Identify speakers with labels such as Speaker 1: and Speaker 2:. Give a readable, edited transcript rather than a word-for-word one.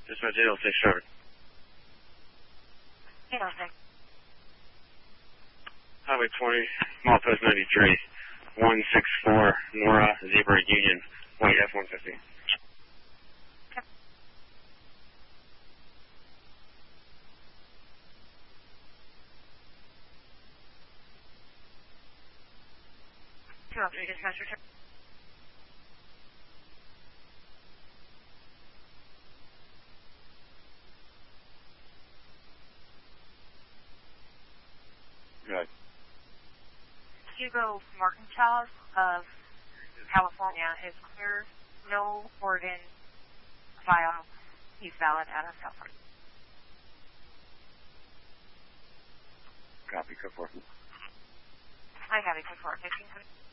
Speaker 1: Dispatch 806 Sherman.
Speaker 2: 806.
Speaker 1: Highway 20, milepost 93, 164, Nora, Zebra, Union, white F-150.
Speaker 2: Yep. 203, dispatch return.
Speaker 1: Good.
Speaker 2: Hugo Martinchaz of California is clear. No Oregon file. He's valid out of California.
Speaker 1: Copy, code 4.
Speaker 2: I have it, 4, 1500.